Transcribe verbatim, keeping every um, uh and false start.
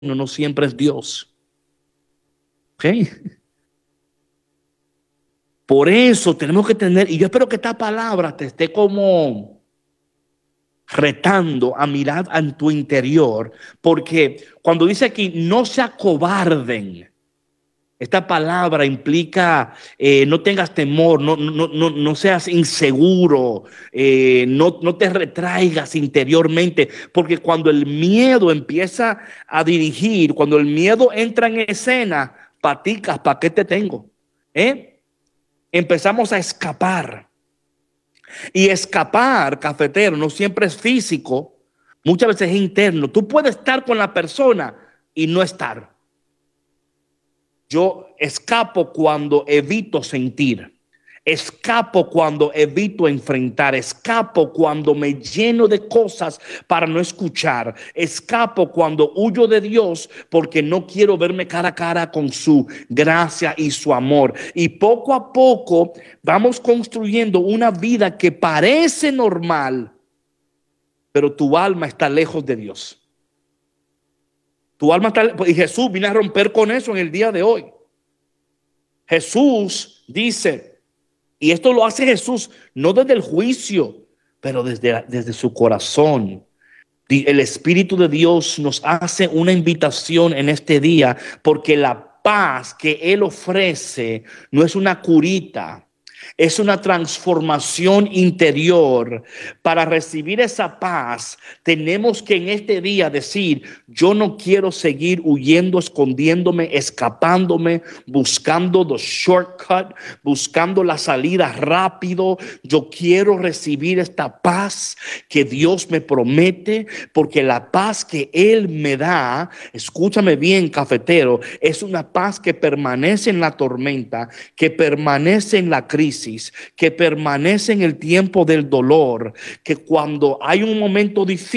no siempre es Dios. ¿Ok? Por eso tenemos que tener, y yo espero que esta palabra te esté como retando a mirar en tu interior, porque cuando dice aquí, no se acobarden, esta palabra implica eh, no tengas temor, no, no, no, no seas inseguro, eh, no, no te retraigas interiormente, porque cuando el miedo empieza a dirigir, cuando el miedo entra en escena, paticas, ¿para qué te tengo? ¿Eh? Empezamos a escapar. Y escapar, cafetero, no siempre es físico, muchas veces es interno. Tú puedes estar con la persona y no estar. Yo escapo cuando evito sentir. Escapo cuando evito enfrentar. Escapo cuando me lleno de cosas para no escuchar. Escapo cuando huyo de Dios porque no quiero verme cara a cara con su gracia y su amor. Y poco a poco vamos construyendo una vida que parece normal, pero tu alma está lejos de Dios. Tu alma está, y Jesús viene a romper con eso en el día de hoy. Jesús dice, y esto lo hace Jesús no desde el juicio, pero desde, desde su corazón. El Espíritu de Dios nos hace una invitación en este día, porque la paz que Él ofrece no es una curita. Es una transformación interior. Para recibir esa paz, tenemos que en este día decir, yo no quiero seguir huyendo, escondiéndome, escapándome, buscando the shortcut, buscando la salida rápido. Yo quiero recibir esta paz que Dios me promete, porque la paz que Él me da, escúchame bien, cafetero, es una paz que permanece en la tormenta, que permanece en la crisis, que permanece en el tiempo del dolor, que cuando hay un momento difícil,